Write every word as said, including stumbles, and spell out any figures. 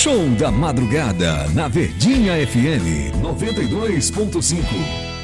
Show da Madrugada, na Verdinha F M noventa e dois ponto cinco.